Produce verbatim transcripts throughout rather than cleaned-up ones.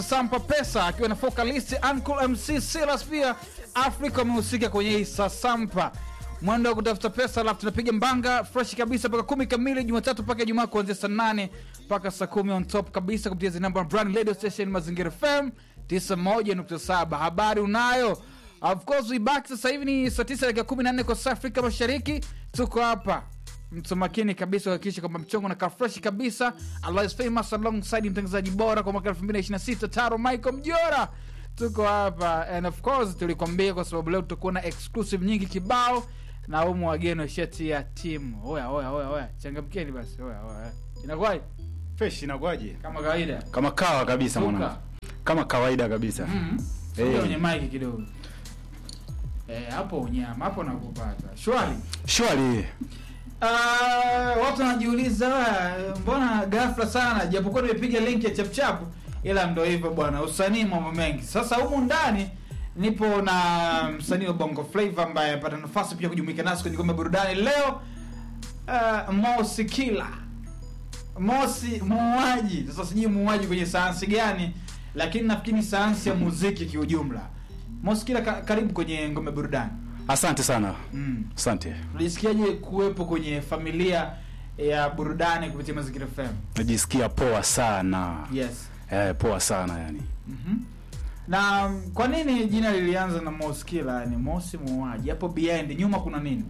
Sampa Pesa akiwa na vocalist Uncle M C Silas, pia Afrika amehusika kwenye hii Sasampa. Mwendo wa kutafuta pesa, alafu tunapiga mbanga fresh kabisa mpaka kumi kamili Jumatatu mpaka Ijumaa kuanzia saa nane mpaka saa kumi on top kabisa kupitia the number brand radio station Mazingira F M tisini na moja nukta saba. Habari unayo. Of course we back sasa hivi ni saa tisa dakika kumi na nne kwa saa Afrika Mashariki. Tuko hapa mtu makini kabisa kuhakikisha kwamba mchongo na fresh kabisa. Allah is famous alongside mtangazaji bora kwa mwaka elfu mbili ishirini na sita Taro Michael Mjora. Tuko hapa and of course tulikwambia kwa sababu leo tutakuwa na exclusive nyingi kibao na umu wageni wa shati ya timu. Oya oya oya oya changamkeni basi. Oya oya. Inakuwaje? Fresh inakuwaje? Kama kawaida. Kama kawa kabisa mwanangu. Kama kawaida kabisa. Mhm. Sio kwenye mic kidogo. Eh, hapo unyama, hapo nakupata. Shwari. Shwari. Ah, uh, watu wanajiuliza mbona ghafla sana japokuwa nimepiga link ya chap chap, ila ndio hivyo bwana, usanii mambo mengi. Sasa humu ndani nipo na msanii wa Bongo Flava ambaye apata nafasi pia kujumuika nasi kwenye ngome burudani leo. Uh, Mosi Kila. Mosi muuaji. Sasa sijui muuaji kwenye sayansi gani, lakini nafikiri sayansi ya muziki kiujumla. Mosi Kila, ka, karibu kwenye ngome burudani. Asante sana. Mm. Asante. Unajisikiaje kuwepo kwenye familia ya burudani kupitia Mazingira F M? Najisikia poa sana. Yes. Eh, poa sana yani. Mhm. Na kwa nini jina lilianza na Mosi Kila, yani Mosi muuaji? Hapo behind nyuma kuna nini?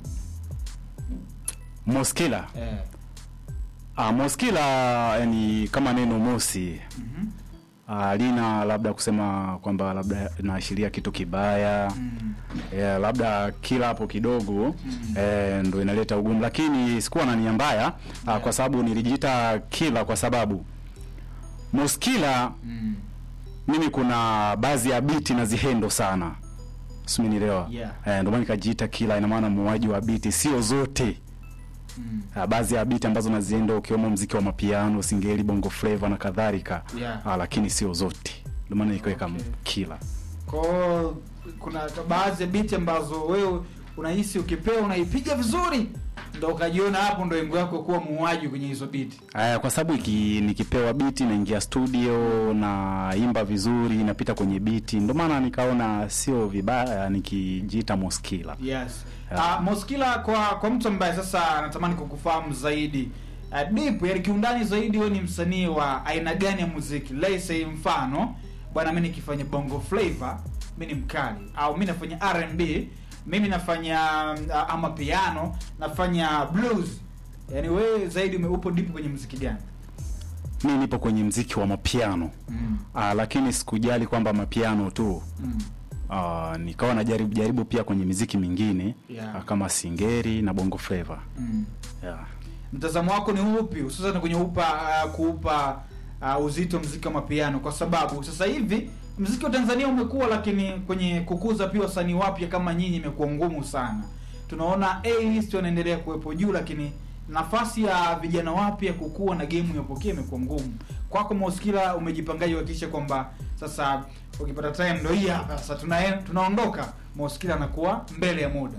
Mosi Kila. Eh. Ah, Mosi Kila yani kama neno Mosi. Mhm. Ah, lina labda kusema kwamba labda inaashiria kitu kibaya. Mm. Eh, labda kila hapo kidogo mm. eh, ndo inaleta ugumu, lakini sikuwa na nia mbaya yeah. ah, kwa sababu nilijiita Kila kwa sababu Mosi Kila mm. mimi kuna baadhi ya biti na zihendo sana. Simenielewa? Yeah. Eh, ndio maana nikajiita Kila, ina maana muuaji wa biti, sio zote. Mm. Ah, baadhi ya biti ambazo nazienda ukiwemo muziki wa mapiano, singeli, bongo flava na kadhalika. Yeah. Ah, lakini sio zote. Ndio maana nikaweka okay. Kila. Kwa kuna baadhi ya beat ambazo wewe unahisi ukipewa unaipiga vizuri ndio ukajiona hapo ndio yengo yako kuwa muuaji kwenye hizo beat. Aya, kwa sababu iki, nikipewa beat naingia studio na imba vizuri, napita kwenye beat, ndio maana nikaona sio vibaya nikijiita Mosi Kila. Yes. Yeah. Uh, Mosi Kila, kwa kwa mtu ambaye sasa anatamani kukufahamu zaidi, uh, deep yani kiundani zaidi, wewe ni msanii wa aina gani ya muziki? Let's say mfano bwana, mimi nikifanya bongo flavor mimi ni mkali, au mimi nafanya R and B, mimi nafanya uh, ama piano, nafanya blues. Yaani wewe zaidi umeupo deep kwenye muziki gani? Mimi nipo kwenye muziki wa mapiano. Mm. Ah, lakini sikujali kwamba mapiano tu. Mm. Ah, nikawa najaribu jaribu pia kwenye muziki mingine, yeah. ah, kama singeri na bongo flavor. Mm. Yeah. Mtazamo wako ni upi hususan kwenye upa uh, kuupa uh, uzito muziki wa mapiano, kwa sababu sasa hivi muziki wa Tanzania umekuwa, lakini kwenye kukuza pia wasanii wapya kama nyinyi imekuwa ngumu sana. Tunaona A-list wanaendelea kuwepo juu, lakini nafasi ya vijana wapya kukua na game yapokea imekuwa ngumu. Kwako Mosi Kila, umejipangaje kuhakikisha kwamba sasa ukipata time ndio hii hapa sasa tuna tunaondoka Mosi Kila anakuwa mbele ya muda?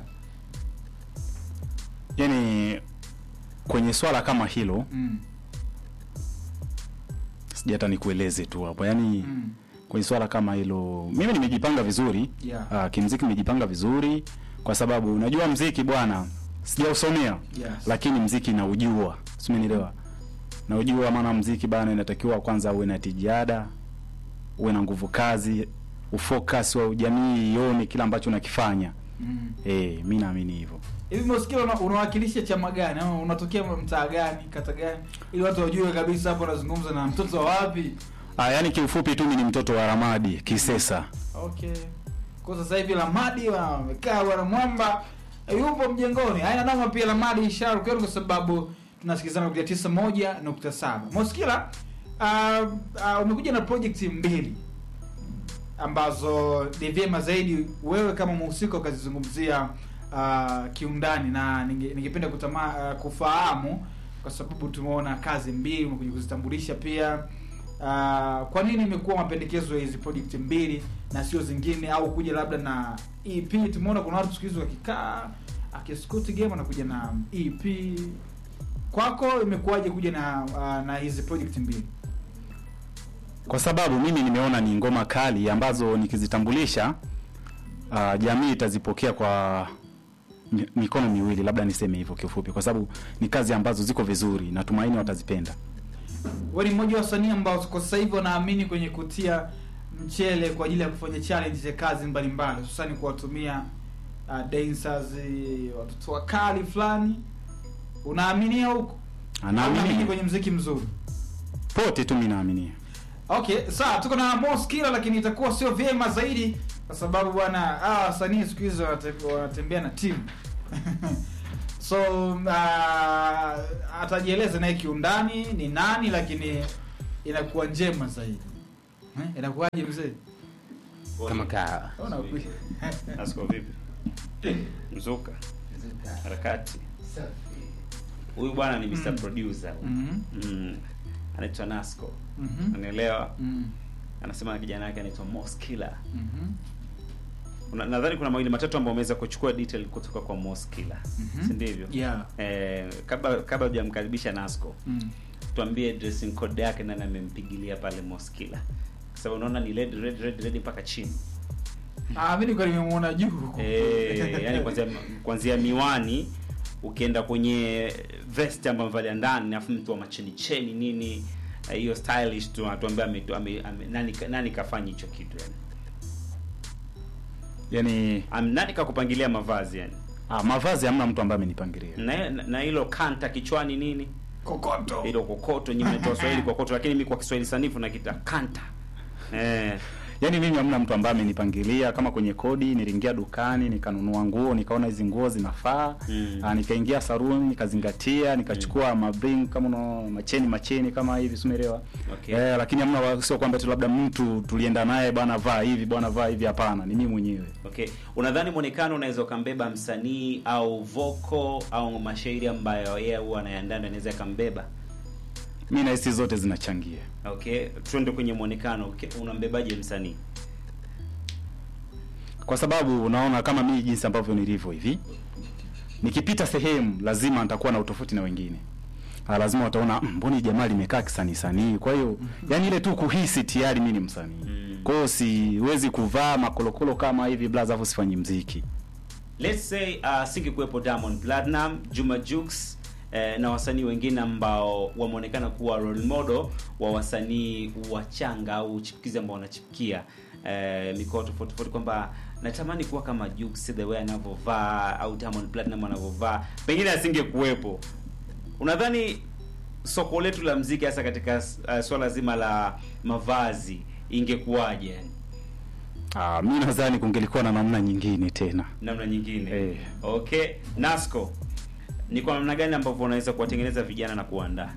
Yaani kwenye swala kama hilo mm. sija hata nikueleze tu hapo. Yaani mm. kwenye swala kama hilo mimi nimejipanga vizuri. Yeah. Ah, kimuziki nimejipanga vizuri kwa sababu unajua muziki bwana sijausomea. Yes. Lakini muziki naujua. Simenielewa? Naujua maana muziki bwana inatakiwa kwanza uwe na tijada, uwe na nguvu kazi, ufocus wa jamii ione kila ambacho unakifanya. Mm. Eh, mimi naamini hivyo. Hivi Mosi Kila una, unawakilisha chama gani? Au unatokea mtaa gani, kata gani? Ili watu wajue kabisa hapo unazungumza na mtoto wa wapi. Ah, yani kiufupi tu mimi ni mtoto wa Ramadi, Kisesa. Okay. Kwa sasa hivi Ramadi wamekaa wana mwamba yupo mjengoni. Haina noma pia Ramadi ishara kwa sababu tunasikizana kwa tisini na moja nukta saba. Mosi Kila, uh, uh, umekuja na project mbili ambazo ni vyema zaidi wewe kama mhusika ukazizungumzia uh, kiundani, na ningependa kutama uh, kufahamu kwa sababu tumeona kazi mbili umekuja kuzitambulisha pia. Uh, kwa nini imekuwa mapendekezo ya hizi project mbili na sio zingine, au kuja labda na E P? Tumeona kuna watu siku hizo wakikaa akiskuti game anakuja na E P. Kwako imekuwaje kuja na uh, na hizi project mbili? Kwa sababu mimi nimeona ni ngoma kali ambazo nikizitambulisha uh, jamii itazipokea kwa mi- mikono miwili, labda niseme hivyo kiufupi, kwa sababu ni kazi ambazo ziko vizuri, natumaini watazipenda. Wewe ni mmoja wa wasanii ambao kwa sasa hivi wanaamini kwenye kutia mchele kwa ajili ya kufanya challenge za kazi mbalimbali, hususan kuwatumia uh, dancers, watoto wakali fulani. Unaaminia huko? Unaamini Anaamini kwenye muziki mzuri? pote tu, mimi naamini. Okay, sawa, tuko na Mos Kila, lakini itakuwa sio vyema zaidi kwa sababu bwana ah wasanii siku hizo wanate- wanatembea na timu. So uh, atajieleza naye kiundani ni nani, lakini inakuwa njema zaidi. Eh, inakuwaje mzee? Kama kaa. Ona upi. Asko vipi? Mzuka. Harakati. Huyu bwana ni mister Mm. Producer. Mhm. Mm. Anaitwa Nasco. Mhm. Unaelewa? Mhm. Anasema na kijana yake anaitwa Mos Kila. Mhm. Una- Nadhani kuna mawili matatu ambayo umeweza kuchukua detail kutoka kwa Mos Kila. Mhm. Si ndivyo? Yeah. Eh, kabla kabla hujamkaribisha Nasco, Mhm. tuambie dressing code yake nani amempigilia pale Mos Kila. Kwa sababu unaona ni red red red red mpaka chini. Ah, mimi nilikuwa nimemuona juu huko. Eh, yani kwanzia kwanzia miwani ukienda kwenye vest ambayo amevalia ndani, afu mtu wa macheni cheni nini, eh, hiyo stylish tu atuambia ame, ame, ame, nani nani kafanya hicho kitu yani. Yaani Am, nani kakupangilia mavazi yani? ah, mavazi hamna mtu ambaye amenipangilia. Na na hilo kanta kichwani nini? Kokoto. Hilo kokoto, nyinyi mnatoa Swahili kokoto, lakini mimi kwa Kiswahili sanifu nakita kanta. Eh, Yaani mimi hamna mtu ambaye amenipangilia. Kama kwenye kodi niliingia dukani nikanunua nguo, nikaona hizi nguo zinafaa. Mm. Ah, nikaingia saruni nikazingatia, nikachukua mabring kama no macheni macheni kama hivi, umeelewa? okay. Eh, lakini hamna wa- sio kwamba tu labda mtu tulienda naye bwana vaa hivi bwana vaa hivi, hapana, ni mimi mwenyewe. Okay. Unadhani muonekano unaweza kambeba msanii au voko au mashairi ambayo yeye huwa anayandaa anaweza kambeba? Mimi na hisi zote zinachangia. Okay, twende kwenye muonekano. Okay. Unambebaje msanii? Kwa sababu unaona kama mimi jinsi ambavyo nilivyo hivi, nikipita sehemu lazima nitakuwa na utofauti na wengine. Ah, lazima wataona "Mm, mbona hii jamaa limekaa kisanii sanii." Kwa hiyo yani ile tu kuhisi tayari mimi ni msanii. Mm. Kwa hiyo siwezi kuvaa makolokolo kama hivi blaza afu sifanyi muziki. Let's say uh, singekuwepo Diamond Platinum, Juma Jux eh, na wasanii wengine ambao wameonekana kuwa role model wa wasanii wachanga au chipukizi ambao wanachipukia eh, mikoa tofauti tofauti, kwamba natamani kuwa kama Jux the way anavyovaa au Diamond Platinum anavyovaa, pengine asingekuwepo. Unadhani soko letu la muziki hasa katika uh, swala zima la mavazi ingekuwaje yani? Ah, mimi nadhani kungelikuwa na namna nyingine tena. Namna nyingine. Eh. Okay, Nasco. Ni kwa namna gani ambavyo unaweza kuwatengeneza vijana na kuandaa?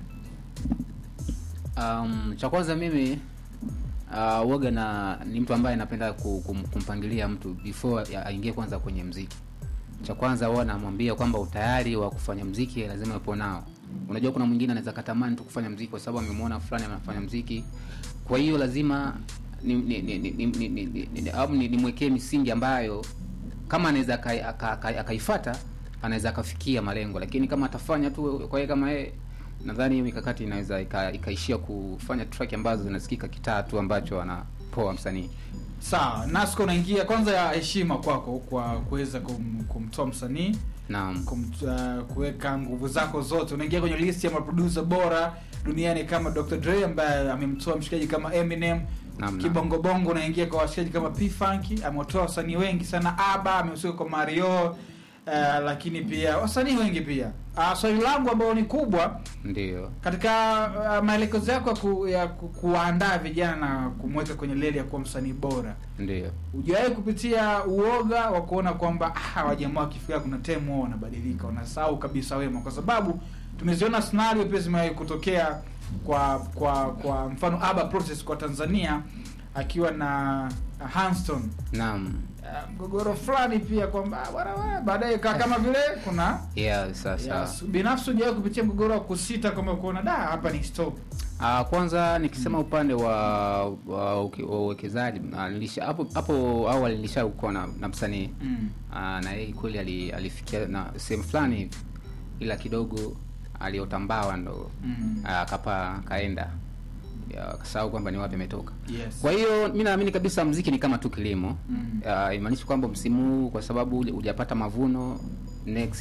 Um, cha kwanza mimi uh, uoga na ni mtu ambaye napenda ku- kum, kumpangilia mtu before ya- aingie kwanza kwenye mziki. Cha kwanza huwa namwambia kwamba utayari wa kufanya mziki lazima upo nao. Unajua kuna mwingine anaweza katamani tu kufanya mziki kwa sababu amemwona fulani anafanya mziki. Kwa hiyo lazima ni ni ni ni ni ni, ni, ni, ni, au ni, nimwekee misingi ambayo kama anaweza akai- aka- aka- akaifuata anaweza akafikia malengo, lakini kama atafanya tu kwa yeye kama yeye, nadhani hiyo mikakati inaweza ika- ikaishia kufanya track ambazo zinasikika kitaa tu ambacho anapoa msanii. Sawa, Nasco unaingia kwanza ya heshima kwako kwa kuweza kum, kumtoa msanii, Naam. kum, uh, kuweka nguvu zako zote. Unaingia kwenye list ya maproducer bora duniani kama doctor Dre ambaye amemtoa mshikaji kama Eminem. Naam, Kibongo bongo unaingia kwa washikaji kama P Funk, ametoa wasanii wengi sana. Aba amehusika kwa Mario, uh, lakini pia wasanii wengi pia. Uh, swali langu ambalo ni kubwa Ndio. katika uh, maelekezo yako ya, ku, ya ku, kuandaa vijana na kumweka kwenye leli ya kuwa msanii bora, Ndio. hujawahi kupitia uoga wa kuona kwamba ah wajamaa wakifika kuna time wao wanabadilika, wanasahau kabisa wema? Kwa sababu tumeziona scenario pia zimewahi kutokea kwa kwa kwa mfano Aba Process kwa Tanzania akiwa na uh, Hanston, Naam. uh, mgogoro fulani pia kwamba bwana wewe baadaye ka- kama vile kuna Yeah, sasa. yes, binafsi hujawahi kupitia mgogoro wa kusita kama kuona da hapa ni stop? Ah, kwanza nikisema upande wa wa uke- wa uwekezaji, ah, nilisha hapo hapo awali nilishakuwa na, na msanii Mm. ah, na yeye kweli ali, alifikia na sehemu fulani hivi, ila kidogo aliotambawa ndo Mm. ah, akapa kaenda akasahau kwamba ni wapi ametoka. Yes. Kwa hiyo mimi naamini kabisa muziki ni kama tu kilimo. Mm. Uh, imaanishi kwamba msimu huu kwa sababu hujapata mavuno next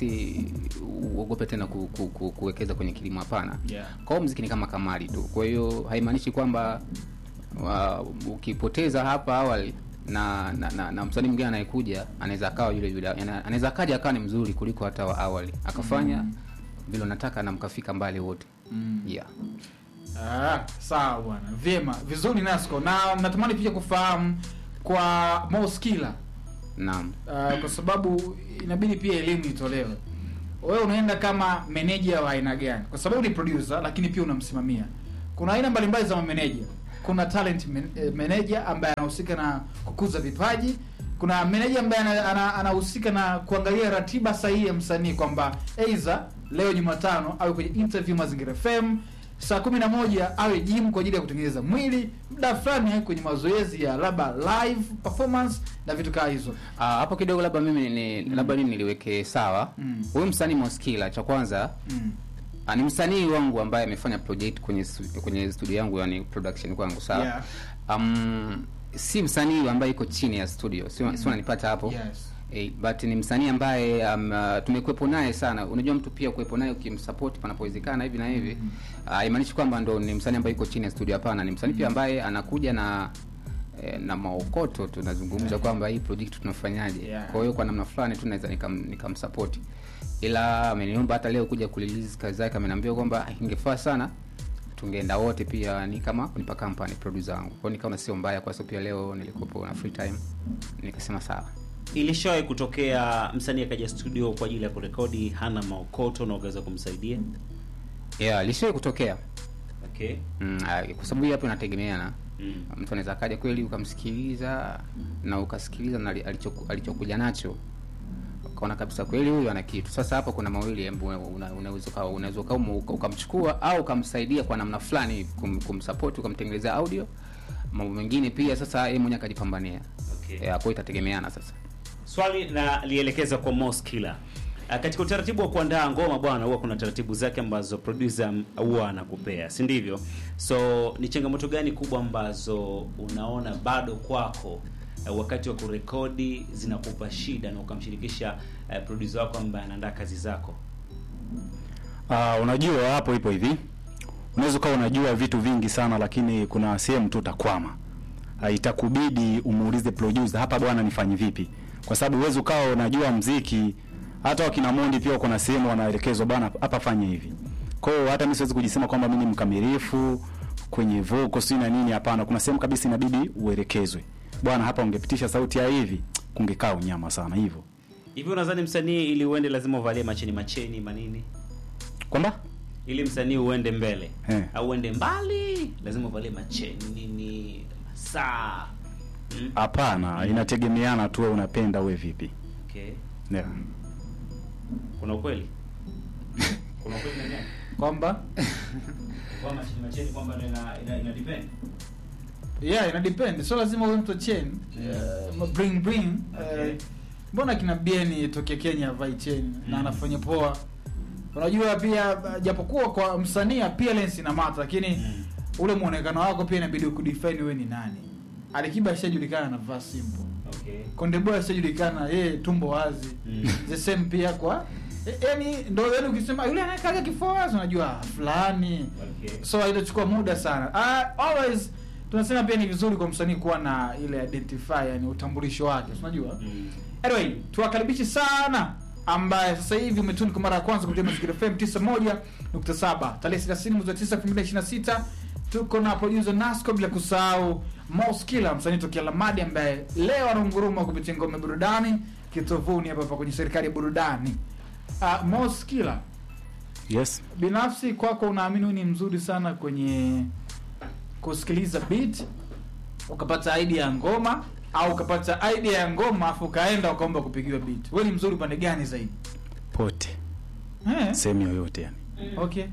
uogope tena ku, ku, ku, kuwekeza kwenye kilimo, hapana. Yeah. Kwa hiyo muziki ni kama kamari tu. Kwa hiyo haimaanishi kwamba uh, ukipoteza hapa awali na na, na, na msanii mwingine anayekuja anaweza akawa yule yule, anaweza akaja akawa ni mzuri kuliko hata wa awali akafanya mm. vile unataka na mkafika mbali wote. Mm. Yeah. Ah, sawa bwana. Vyema, vizuri Nasco. Na natamani pia kufahamu kwa Moskila. Naam. Uh, kwa sababu inabidi pia elimu itolewe. Wewe unaenda kama manager wa aina gani? Kwa sababu ni producer lakini pia unamsimamia. Kuna aina mbalimbali za manager. Kuna talent man, eh, manager ambaye anahusika na kukuza vipaji. Kuna manager ambaye anahusika ana, ana na kuangalia ratiba sahihi ya msanii kwamba aidha leo Jumatano au kwenye interview Mazingira F M saa kumi na moja awe gym kwa ajili ya kutengeneza mwili, muda fulani kwenye mazoezi ya labda live performance na vitu kama hizo. Ah, hapo kidogo labda mimi ni mm. labda mimi niliweke sawa. Huyu mm. msanii Moskila cha kwanza mm. ni msanii wangu ambaye amefanya project kwenye kwenye studio yangu, yani production kwangu, sawa. Yeah. Um si msanii ambaye iko chini ya studio. Sio mm. sio unanipata hapo. Yes. Eh, but ni msanii ambaye um, uh, tumekuepo naye sana. Unajua mtu pia kuepo naye ukimsupport panapowezekana hivi na hivi. Mm. Uh, haimaanishi kwamba ndo ni msanii ambaye yuko chini ya studio, hapana. Ni msanii mm. pia ambaye anakuja na eh, na maokoto tunazungumza yeah. kwamba hii project tunafanyaje. Yeah. Kwa hiyo kwa namna fulani tunaweza nikam nikamsupport. Ila ameniomba hata leo kuja kurelease kazi zake, ameniambia kwamba ingefaa sana tungeenda wote, pia ni kama kunipa company producer wangu. Kwa hiyo nikaona sio mbaya, kwa sababu pia leo nilikuwa na free time nikasema sawa. Ilishawahi kutokea msanii akaja studio kwa ajili ya kurekodi hana maokoto na ukaweza kumsaidia? Yeah, ilishawahi kutokea. Okay. Mm, kwa sababu hapo inategemeana. Mm. Mtu anaweza akaja kweli ukamsikiliza na ukasikiliza na alichokuja alicho nacho ukaona kabisa kweli huyu ana kitu. Sasa hapo kuna mawili ambapo unaweza unaweza ukamchukua au ukamsaidia kwa namna fulani kum, kumsupport ukamtengenezea audio. Mambo mengine pia sasa yeye mwenyewe akajipambania. Okay. Yeah, kwa itategemeana sasa. Swali na lielekeza kwa Moskila. Katika utaratibu wa kuandaa ngoma bwana, huwa kuna taratibu zake ambazo producer huwa anakupea, si ndivyo? So ni changamoto gani kubwa ambazo unaona bado kwako wakati wa kurekodi zinakupa shida na ukamshirikisha uh, producer wako ambaye anaandaa kazi zako? Ah, uh, unajua hapo ipo hivi. Unaweza kuwa unajua vitu vingi sana lakini kuna sehemu tu utakwama. Uh, itakubidi umuulize producer, hapa bwana nifanye vipi? Kwa sababu uwezo ukao unajua muziki, hata wakina Mondi pia kuna sehemu wanaelekezwa bwana hapa fanye hivi. Kwa hiyo hata mimi siwezi kujisema kwamba mimi ni mkamilifu kwenye vocal si na nini, hapana. Kuna sehemu kabisa inabidi uelekezwe. Bwana hapa ungepitisha sauti ya hivi, kungekaa unyama sana hivyo. Hivi unadhani msanii ili uende lazima uvalie macheni macheni manini? Kwamba ili msanii uende mbele hey. au uende mbali lazima uvalie macheni nini saa? Hapana, hmm? Inategemeana tu unapenda wewe vipi. Okay. Yeah. Kuna ukweli? Kuna ukweli nani? Kwamba kwa macheni macheni kwamba ina ina, ina depend. Yeah, ina depend. So lazima uwe mtu chain. Uh, bring bring. Okay. Uh, mbona kina Bieni tokea Kenya vai chain mm. na anafanya poa. Unajua pia japokuwa kwa msanii appearance ina matter lakini mm. ule muonekano wako pia inabidi ukudefine wewe ni nani. Alikiba ashajulikana na vaa simple. Okay. Konde Boy ashajulikana yeye tumbo wazi. Mm. The same pia kwa yaani ndio wewe ukisema yule anakaga kifua wazi unajua fulani. Okay. So itachukua muda sana. Uh, always tunasema pia ni vizuri kwa msanii kuwa na ile identify, yani utambulisho wake, unajua? Mm. Anyway, tuwakaribisha sana ambaye sasa hivi umetuni kwa mara ya kwanza kupitia Mazingira F M tisini na moja nukta saba. Tarehe thelathini mwezi wa tisa elfu mbili ishirini na sita tuko na producer Nasco, bila kusahau Moskila msanii tokea Lamadi ambaye leo anaunguruma kupitia ngome burudani kitovuni hapa hapa kwenye serikali ya burudani. Uh, Moskila. Yes. Binafsi kwako unaamini ni mzuri sana kwenye kusikiliza beat ukapata idea ya ngoma au ukapata idea ya ngoma afu kaenda ukaomba kupigiwa beat? Wewe ni mzuri pande gani zaidi? Pote. Eh? Sehemu yoyote yani. Okay.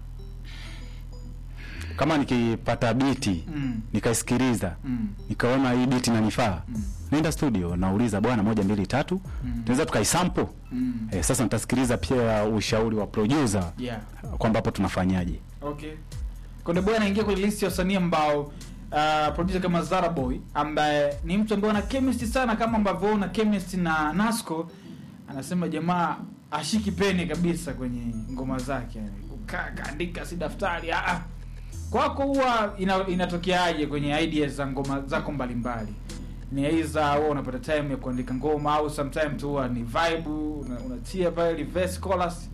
Kama nikipata beat mm. nikaisikiliza mm. nikaona hii beat inanifaa mm. nenda studio nauliza bwana moja mbili tatu mm. tunaweza tukaisample mm. eh, sasa nitasikiliza pia ushauri wa producer yeah. kwamba hapo tunafanyaje. Okay. Konde Boy anaingia kwenye list ya wasanii ambao uh, producer kama Zara Boy ambaye ni mtu ambaye ana chemistry sana kama ambavyo una chemistry na Nasco. Anasema jamaa ashiki peni kabisa kwenye ngoma zake, yani kukaa kaandika si daftari. Ah, kwako huwa ina, inatokeaje kwenye ideas za ngoma zako mbalimbali? Ni aiza wewe unapata time ya kuandika ngoma au sometimes tu ni vibe unatia una pale verse chorus?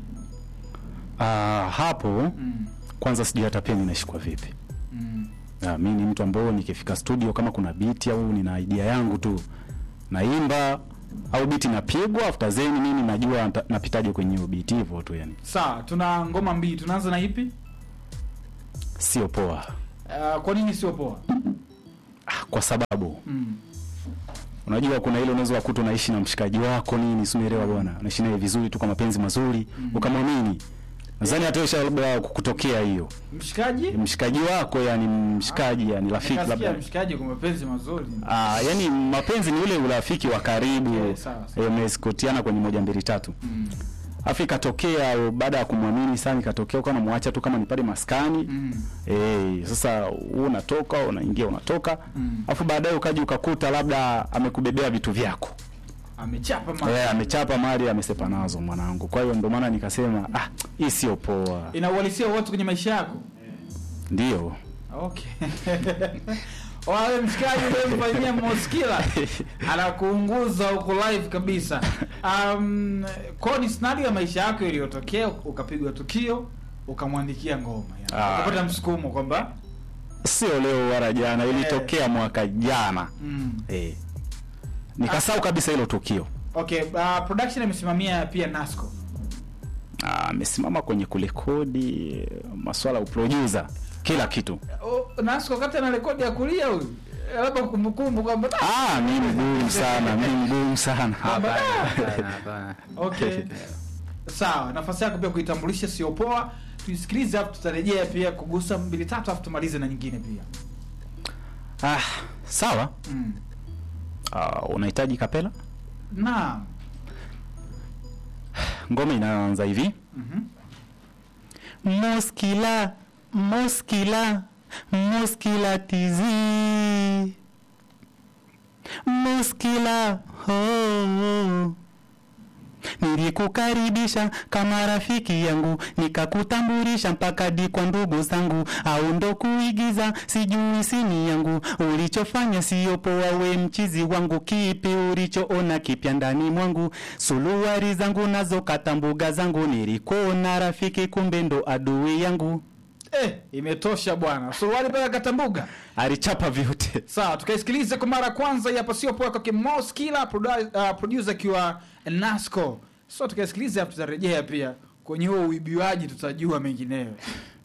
Ah, hapo Mm. kwanza sijui hata peni inashikwa vipi. Mm. Ah, mimi ni mtu ambaye nikifika studio kama kuna beat au nina idea yangu tu naimba au beat inapigwa, after then mimi najua napitaje kwenye hiyo beat hivyo tu yani. Sawa, tuna ngoma mbili. Tunaanza na ipi? Sio poa. Uh, kwa nini sio poa? Ah, kwa sababu Mm. unajua kuna ile unaweza kukuta unaishi na mshikaji wako nini, usimeelewa bwana. Unaishi naye vizuri tu kwa mapenzi mazuri, mm. ukamwamini. Nadhani hata isha labda kukutokea hiyo. Mshikaji? Mshikaji wako yani mshikaji yani rafiki labda. Nikasikia mshikaji kwa mapenzi mazuri. Ah, yani mapenzi ni ule urafiki wa karibu. Okay, sawa, sawa. Eh, mmeskotiana kwenye moja mbili tatu. Mm. Afi katokea baada ya kumwamini sana ikatokea ukawa unamwacha tu kama ni pale maskani. Mm. Eh, sasa wewe unatoka, unaingia, unatoka. Mm. Afu baadaye ukaji ukakuta labda amekubebea vitu vyako. Amechapa mali. Eh, amechapa mali, amesepa nazo mwanangu. Kwa hiyo ndio maana nikasema ah, hii sio poa. Inauhalisia watu kwenye maisha yako? Ndio. Okay. Wale mshikaji leo mfanyia Moskila anakuunguza huko live kabisa. Um, kwa ni scenario ya maisha yako iliyotokea, ukapigwa tukio, ukamwandikia ngoma yani. Ah. Ukapata msukumo kwamba Sio leo wala jana, ilitokea Eh. mwaka jana. mm. Eh. Nikasahau kabisa hilo tukio. Okay, uh, production imesimamia pia Nasco. Ah, amesimama kwenye kurekodi masuala ya producer, kila kitu. Oh, Nasco wakati ana rekodi ya kulia huyu. Labda kumbukumbu kwamba Ah, mimi mgumu sana, mimi mgumu sana. Hapana, hapana, hapana. okay. Sawa, nafasi yako pia kuitambulisha sio poa. Tuisikilize hapo, tutarejea pia kugusa mbili tatu afu tumalize na nyingine pia. Ah, sawa. Mm. Ah, unahitaji kapela? Naam. Ngoma inaanza hivi. Mhm. Moskila, Moskila, Moskila tizi. Moskila, oh. Nilikukaribisha kama rafiki yangu, nikakutambulisha mpaka di kwa ndugu zangu, au ndo kuigiza sijui sini yangu. Ulichofanya sio poa, we mchizi wangu, kipi ulichoona kipya ndani mwangu? Suluwari zangu nazo katambuga zangu, nilikuona rafiki kumbe ndo adui yangu. Eh, imetosha bwana. Suruali paka katambuga. Alichapa vyote. Sawa, tukaisikiliza kwa mara ya kwanza hapa sio poa kwa Moskila, produ- uh, producer akiwa Nasco. So tukaisikiliza hapo, tutarejea pia kwenye huo uibiwaji, tutajua mengineyo.